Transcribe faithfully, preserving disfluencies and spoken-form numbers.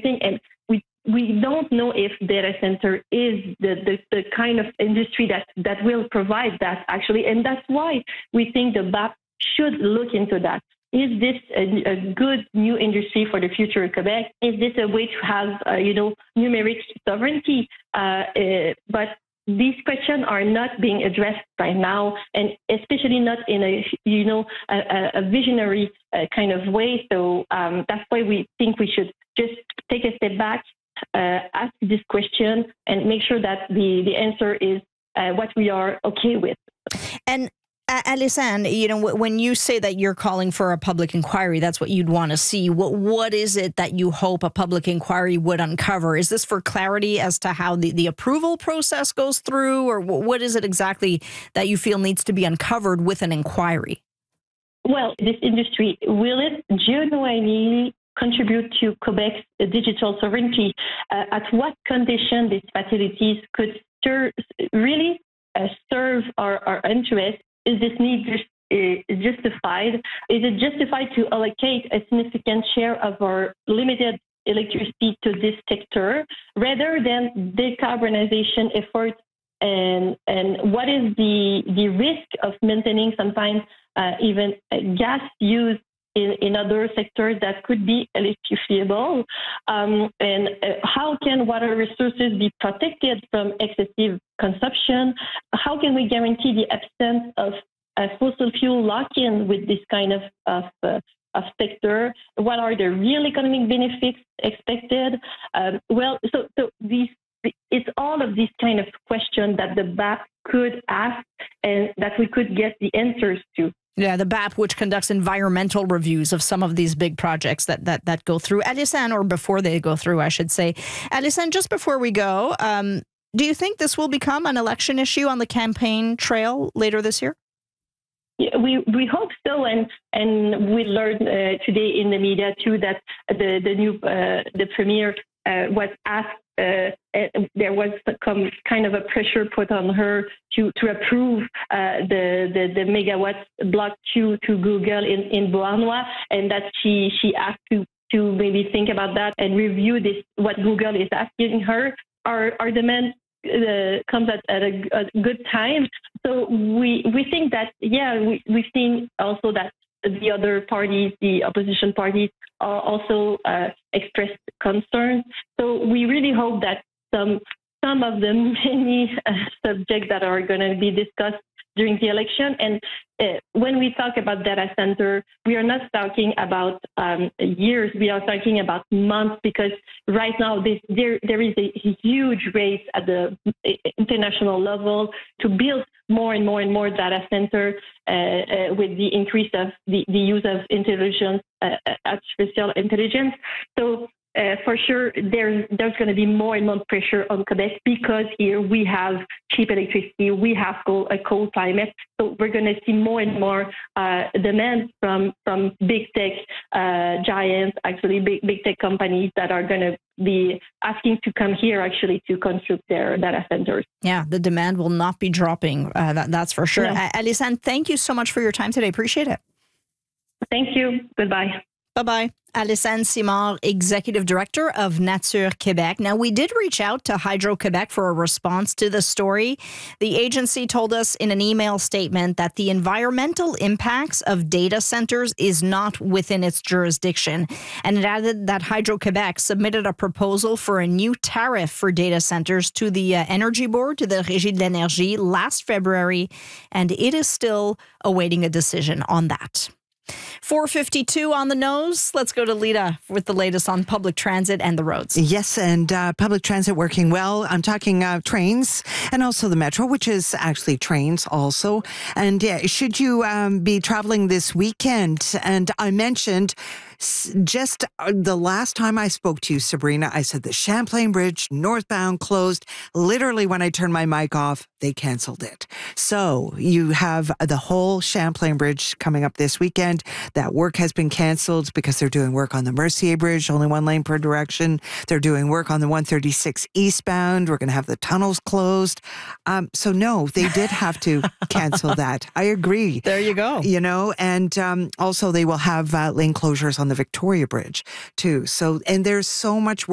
everything. And we we don't know if data center is the, the, the kind of industry that, that will provide that, actually. And that's why we think the B A P should look into that. Is this a, a good new industry for the future of Quebec? Is this a way to have, uh, you know, numeric sovereignty? Uh, uh, but these questions are not being addressed right now, and especially not in a, you know, a, a visionary uh, kind of way. So um, that's why we think we should just take a step back, uh, ask this question, and make sure that the, the answer is uh, what we are okay with. And Uh, Alyssane, you know, when you say that you're calling for a public inquiry, that's what you'd want to see. What What is it that you hope a public inquiry would uncover? Is this for clarity as to how the, the approval process goes through, or what is it exactly that you feel needs to be uncovered with an inquiry? Well, this industry, will it genuinely contribute to Quebec's digital sovereignty? Uh, at what condition these facilities could ser- really uh, serve our, our interests? Is this need just, uh, justified? Is it justified to allocate a significant share of our limited electricity to this sector rather than decarbonization efforts? And and what is the the risk of maintaining sometimes uh, even uh, gas use in, in other sectors that could be electrifiable? Um, and uh, how can water resources be protected from excessive consumption? How can we guarantee the absence of uh, fossil fuel lock-in with this kind of, of, uh, of sector? What are the real economic benefits expected? Um, well, so, so these, it's all of these kind of questions that the B A P could ask and that we could get the answers to. Yeah, the B A P, which conducts environmental reviews of some of these big projects that that that go through. Alyssane, or before they go through, I should say. Alyssane, just before we go, um, do you think this will become an election issue on the campaign trail later this year? Yeah, we we hope so, and and we learned uh, today in the media too that the the new uh, the premier uh, was asked. Uh, there was some kind of a pressure put on her to, to approve uh, the, the the megawatts block to to Google in, in Beauharnois, and that she she asked to to maybe think about that and review this what Google is asking her. Our our demand uh, comes at, at a, a good time, so we we think that yeah we we've seen also that the other parties, the opposition parties, are also uh, expressed concerns. So we really hope that some some of the many uh, subjects that are going to be discussed during the election. And uh, when we talk about data center, we are not talking about um, years. We are talking about months, because right now this, there there is a huge race at the international level to build more and more and more data center uh, uh, with the increase of the, the use of intelligence, uh, artificial intelligence. So uh, for sure, there's there's going to be more and more pressure on Quebec, because here we have cheap electricity, we have cold, a cold climate. So we're going to see more and more uh, demand from from big tech uh, giants, actually big big tech companies that are going to be asking to come here actually to construct their data centers. Yeah, the demand will not be dropping. Uh, that, that's for sure. Yeah. Uh, Alyssane, thank you so much for your time today. Appreciate it. Thank you. Goodbye. Bye-bye. Alyssane Simard, Executive Director of Nature Québec. Now, we did reach out to Hydro-Québec for a response to the story. The agency told us in an email statement that the environmental impacts of data centers is not within its jurisdiction. And it added that Hydro-Québec submitted a proposal for a new tariff for data centers to the uh, Energy Board, to the Régie de l'Énergie, last February, and it is still awaiting a decision on that. four fifty-two on the nose. Let's go to Lita with the latest on public transit and the roads. Yes, and uh, public transit working well. I'm talking uh, trains and also the metro, which is actually trains also. And yeah, should you um, be traveling this weekend? And I mentioned just the last time I spoke to you, Sabrina, I said the Champlain Bridge northbound closed. Literally, when I turned my mic off, they canceled it. So you have the whole Champlain Bridge coming up this weekend. That work has been canceled because they're doing work on the Mercier Bridge, only one lane per direction. They're doing work on the one thirty-six eastbound. We're going to have the tunnels closed. Um, so no, they did have to cancel that. I agree. There you go. You know, and um, also they will have uh, lane closures on the Victoria Bridge too. So, and there's so much work